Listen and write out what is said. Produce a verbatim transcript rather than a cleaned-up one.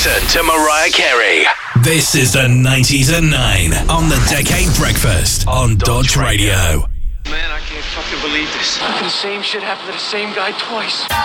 Listen to Mariah Carey. This is the nineties and nine on the Decade Breakfast on Dodge Radio. Man, I can't fucking believe this. Fucking the same shit happened to the same guy twice.